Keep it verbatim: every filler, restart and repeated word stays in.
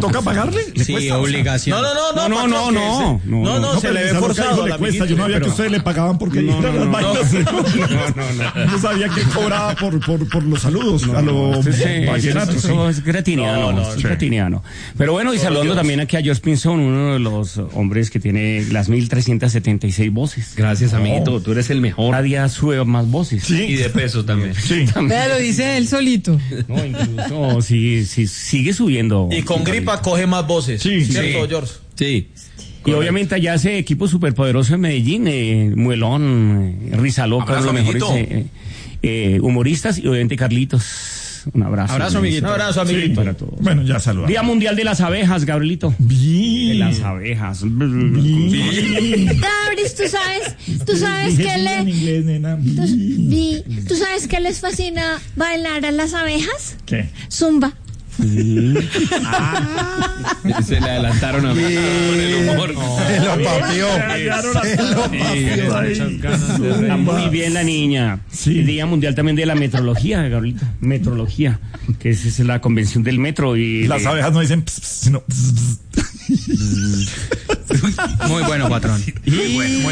toca pagarle? ¿Le sí, cuesta? obligación. No, no, no, no, no, no, no, no, no, no, se le ve forzado. Le cuesta, yo no había que ustedes le pagaban porque no, no, no, no, no, no sabía que cobraba por, por, por los saludos a los vallenatos. Eso es gratiniano, No, no, es sí. gratiniano. Pero bueno, y saludando también aquí a George Pinzón, uno de los hombres que tiene las mil trescientas setenta y seis voces. Gracias, amiguito, tú eres el mejor. Cada día sube más voces. Sí. Y de peso también. Sí. Vea, lo dice él solito. No, incluso sí, sí, sigue subiendo. Y con gripa coge más voces. Sí, ¿cierto, sí. George? Sí. Y obviamente allá ese equipo superpoderoso en Medellín, eh, Muelón, eh, Risa Loca, Abrazo, uno de los mejores amiguito. eh, eh, humoristas, y obviamente Carlitos. Un abrazo. Abrazo, amiguito. Un abrazo, amiguito. Para todos. Bueno, ya saludamos. Día Mundial de las Abejas, Gabrielito. De Bien. las abejas. Gabris, tú sabes, tú sabes que En le, inglés, nena. tú, vi- tú sabes que les fascina bailar a las abejas. ¿Qué? Zumba. Se le adelantaron a mí con el humor. Se lo papió. Está muy bien la niña. Sí. El Día Mundial también de la Metrología, Gabrielito. Metrología, que es, es la convención del metro. Y Las de- abejas no dicen ps, ps, sino ps, ps. Muy bueno, patrón. Muy bueno, muy